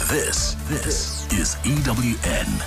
This is EWN.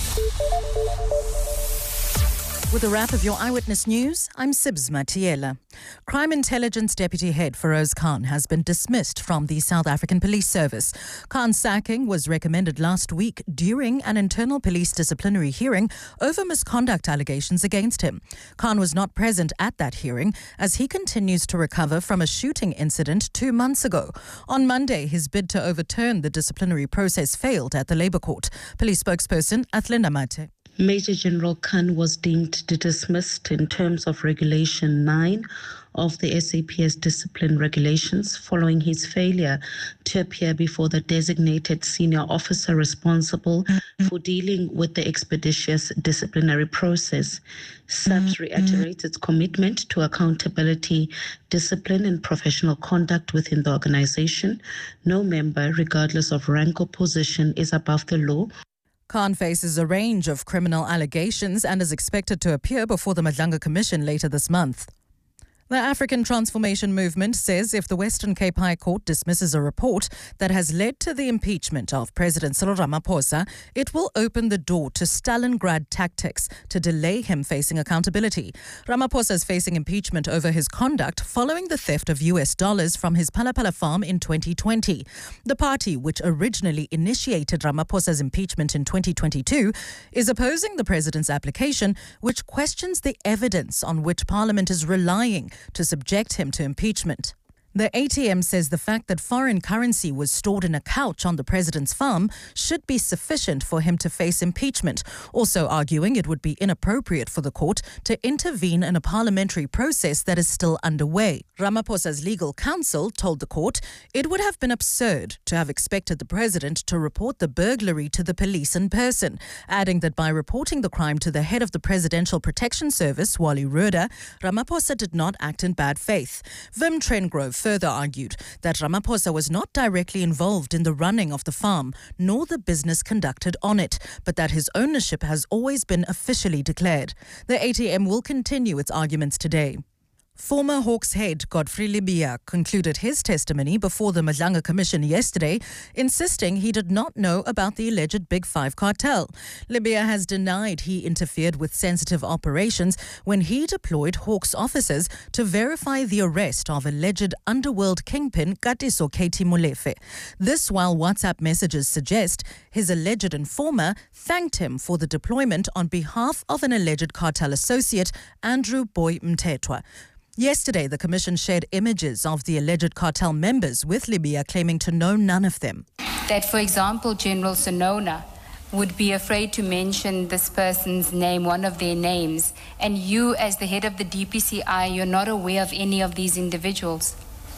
With a wrap of your Eyewitness News, I'm Sibs Matiela. Crime Intelligence Deputy Head Feroz Khan has been dismissed from the South African Police Service. Khan's sacking was recommended last week during an internal police disciplinary hearing over misconduct allegations against him. Khan was not present at that hearing as he continues to recover from a shooting incident 2 months ago. On Monday, his bid to overturn the disciplinary process failed at the Labour Court. Police spokesperson Athlinda Mate. Major General Khan was deemed dismissed in terms of Regulation 9 of the SAPS discipline regulations following his failure to appear before the designated senior officer responsible for dealing with the expeditious disciplinary process. SAPS reiterates its commitment to accountability, discipline and professional conduct within the organization. No member, regardless of rank or position, is above the law. Khan faces a range of criminal allegations and is expected to appear before the Madlanga Commission later this month. The African Transformation Movement says if the Western Cape High Court dismisses a report that has led to the impeachment of President Cyril Ramaphosa, it will open the door to Stalingrad tactics to delay him facing accountability. Ramaphosa is facing impeachment over his conduct following the theft of US dollars from his Palapala farm in 2020. The party, which originally initiated Ramaphosa's impeachment in 2022, is opposing the president's application, which questions the evidence on which Parliament is relying to subject him to impeachment. The ATM says the fact that foreign currency was stored in a couch on the president's farm should be sufficient for him to face impeachment, also arguing it would be inappropriate for the court to intervene in a parliamentary process that is still underway. Ramaphosa's legal counsel told the court it would have been absurd to have expected the president to report the burglary to the police in person, adding that by reporting the crime to the head of the Presidential Protection Service, Wally Rhoda, Ramaphosa did not act in bad faith. Wim Trengrove further argued that Ramaphosa was not directly involved in the running of the farm, nor the business conducted on it, but that his ownership has always been officially declared. The ATM will continue its arguments today. Former Hawks head Godfrey Lebeya concluded his testimony before the Madlanga Commission yesterday, insisting he did not know about the alleged Big Five cartel. Lebeya has denied he interfered with sensitive operations when he deployed Hawks officers to verify the arrest of alleged underworld kingpin Katiso Katie Molefe. This while WhatsApp messages suggest his alleged informer thanked him for the deployment on behalf of an alleged cartel associate, Andrew Boy Mtetwa. Yesterday, the Commission shared images of the alleged cartel members with Lebeya claiming to know none of them. That, for example, General Sonona would be afraid to mention this person's name, one of their names, and you as the head of the DPCI, you're not aware of any of these individuals.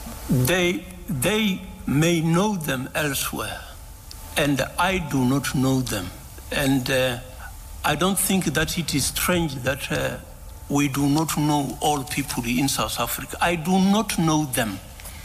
They may know them elsewhere, and I do not know them. And I don't think that it is strange that we do not know all people in South Africa. I do not know them.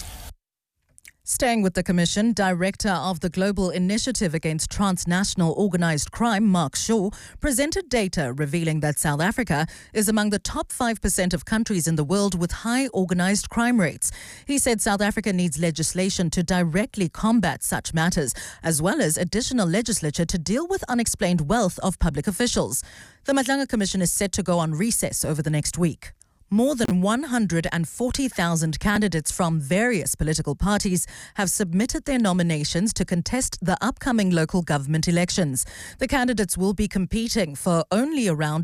Staying with the Commission, Director of the Global Initiative Against Transnational Organised Crime, Mark Shaw, presented data revealing that South Africa is among the top 5% of countries in the world with high organised crime rates. He said South Africa needs legislation to directly combat such matters, as well as additional legislature to deal with unexplained wealth of public officials. The Madlanga Commission is set to go on recess over the next week. More than 140,000 candidates from various political parties have submitted their nominations to contest the upcoming local government elections. The candidates will be competing for only around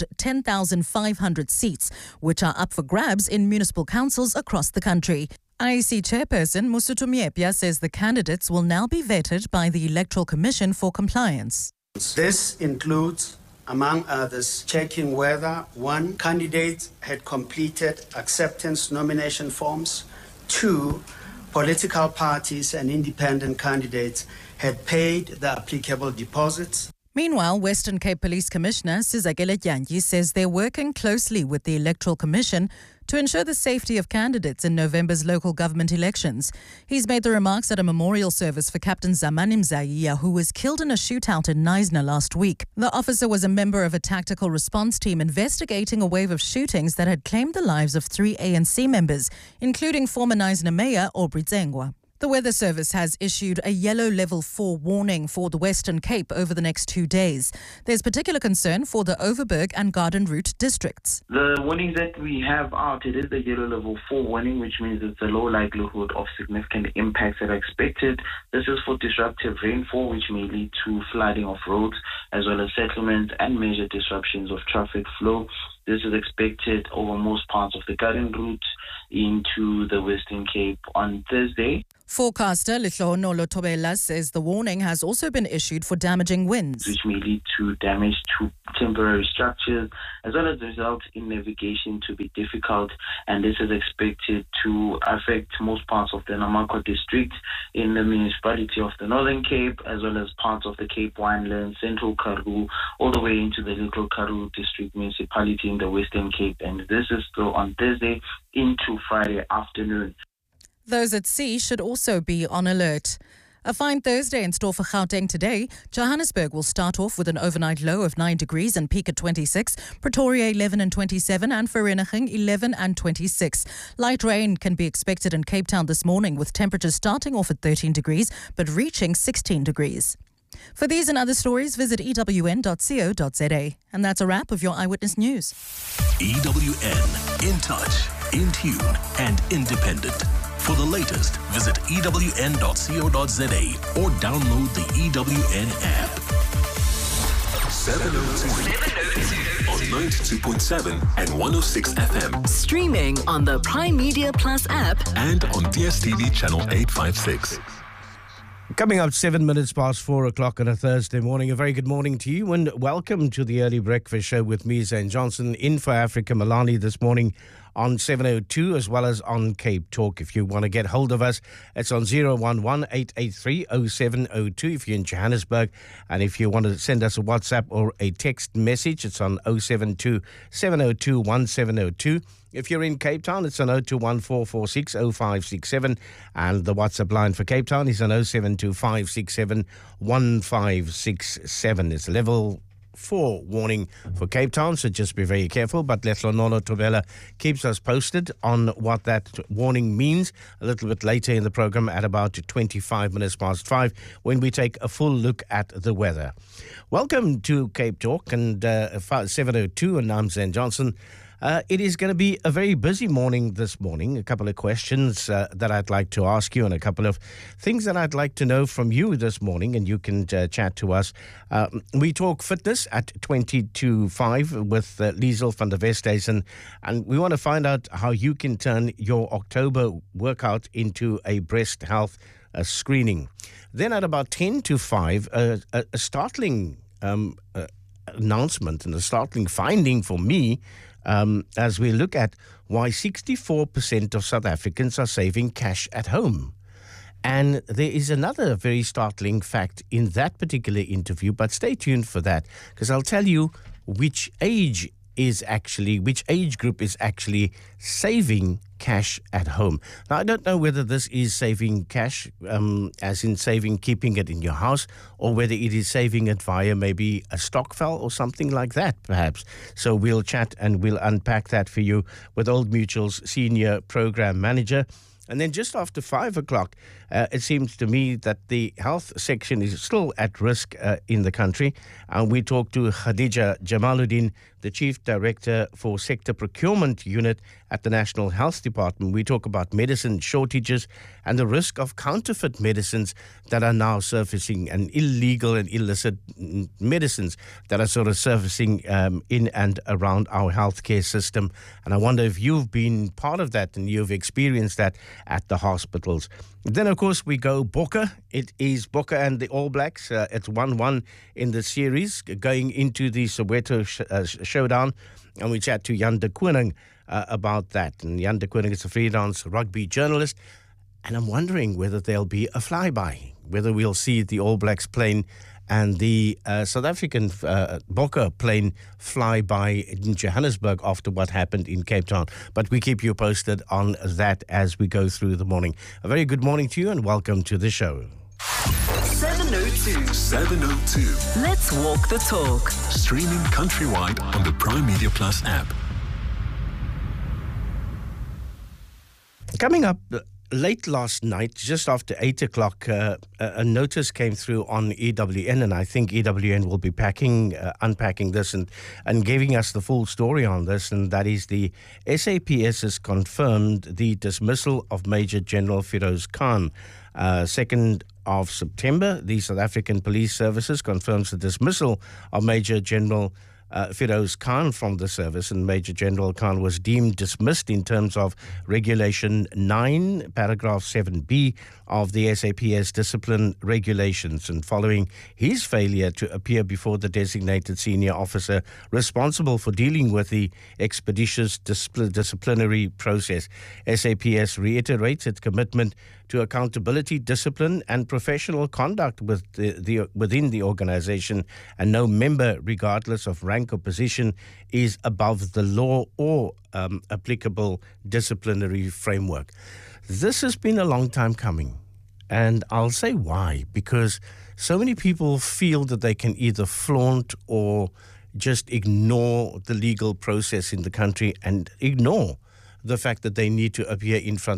10,500 seats, which are up for grabs in municipal councils across the country. IEC Chairperson Mosotho Moepya says the candidates will now be vetted by the Electoral Commission for compliance. This includes, among others, checking whether 1, candidates had completed acceptance nomination forms, 2, political parties and independent candidates had paid the applicable deposits. Meanwhile, Western Cape Police Commissioner Sizakele Dyanyi says they're working closely with the Electoral Commission to ensure the safety of candidates in November's local government elections. He's made the remarks at a memorial service for Captain Zamani Mzaiya, who was killed in a shootout in Knysna last week. The officer was a member of a tactical response team investigating a wave of shootings that had claimed the lives of 3 ANC members, including former Knysna Mayor Aubrey Tsengwa. The Weather Service has issued a yellow level 4 warning for the Western Cape over the next 2 days. There's particular concern for the Overberg and Garden Route districts. The warnings that we have out, it is the yellow level 4 warning, which means it's a low likelihood of significant impacts that are expected. This is for disruptive rainfall, which may lead to flooding of roads, as well as settlements and major disruptions of traffic flow. This is expected over most parts of the Garden Route into the Western Cape on Thursday. Forecaster Lihlono Lotobela says the warning has also been issued for damaging winds, which may lead to damage to temporary structures, as well as result in navigation to be difficult. And this is expected to affect most parts of the Namakwa district in the municipality of the Northern Cape, as well as parts of the Cape Wineland, Central Karoo, all the way into the Little Karoo district municipality in the Western Cape. And this is still on Thursday into Friday afternoon. Those at sea should also be on alert. A fine Thursday in store for Gauteng today. Johannesburg will start off with an overnight low of 9 degrees and peak at 26. Pretoria 11 and 27 and Vereeniging 11 and 26. Light rain can be expected in Cape Town this morning with temperatures starting off at 13 degrees but reaching 16 degrees. For these and other stories, visit ewn.co.za. And that's a wrap of your Eyewitness News. EWN, in touch, in tune and independent. For the latest, visit ewn.co.za or download the EWN app. 702 on 92.7 and 106 FM. Streaming on the Prime Media Plus app and on DSTV channel 856. Coming up 7 minutes past 4 o'clock on a Thursday morning. A very good morning to you and welcome to the Early Breakfast Show with me, Zane Johnson, in for Africa Malani this morning on 702 as well as on Cape Talk. If you want to get hold of us, it's on 011-883-0702 if you're in Johannesburg. And if you want to send us a WhatsApp or a text message, it's on 072-702-1702. If you're in Cape Town, it's on 0214460567. And the WhatsApp line for Cape Town is on 0725671567. It's level 4 warning for Cape Town, so just be very careful. But Lehlono Lotobela keeps us posted on what that warning means a little bit later in the program at about 25 minutes past 5 when we take a full look at the weather. Welcome to Cape Talk and 702, and I'm Zane Johnson. It is going to be a very busy morning this morning. A couple of questions that I'd like to ask you and a couple of things that I'd like to know from you this morning, and you can chat to us. We talk fitness at 20-5 with Liesel van der Westhuizen, and we want to find out how you can turn your October workout into a breast health screening. Then at about 10-5, a startling announcement and a startling finding for me, as we look at why 64% of South Africans are saving cash at home. And there is another very startling fact in that particular interview, but stay tuned for that, because I'll tell you which age group is actually saving cash at home. Now, I don't know whether this is saving cash, as in keeping it in your house, or whether it is saving it via maybe a stokvel or something like that, perhaps. So we'll chat and we'll unpack that for you with Old Mutual's Senior Program Manager. And then just after 5 o'clock, it seems to me that the health section is still at risk in the country. And we talk to Khadija Jamaluddin, the Chief Director for Sector Procurement Unit at the National Health Department. We talk about medicine shortages and the risk of counterfeit medicines that are now surfacing, and illegal and illicit medicines that are sort of surfacing in and around our healthcare system. And I wonder if you've been part of that and you've experienced that at the hospitals. Then, of course, we go Bokke. It is Bokke and the All Blacks. It's 1-1 in the series going into the Soweto showdown. And we chat to Jan de Koning about that. And Jan de Koning is a freelance rugby journalist. And I'm wondering whether there'll be a flyby, whether we'll see the All Blacks plane and the South African Bokke plane fly by in Johannesburg after what happened in Cape Town. But we keep you posted on that as we go through the morning. A very good morning to you and welcome to the show. 702. Let's walk the talk. Streaming countrywide on the Prime Media Plus app. Coming up late last night, just after 8 o'clock, a notice came through on EWN, and I think EWN will be unpacking this and giving us the full story on this, and that is the SAPS has confirmed the dismissal of Major General Firoz Khan. 2nd of September, the South African Police Services confirms the dismissal of Major General Firoz Khan from the service, and Major General Khan was deemed dismissed in terms of Regulation 9, Paragraph 7B of the SAPS discipline regulations, and following his failure to appear before the designated senior officer responsible for dealing with the expeditious disciplinary process, SAPS reiterates its commitment to accountability, discipline, and professional conduct within the organization, and no member, regardless of rank or position, is above the law or applicable disciplinary framework. This has been a long time coming, and I'll say why. Because so many people feel that they can either flaunt or just ignore the legal process in the country and ignore the fact that they need to appear in front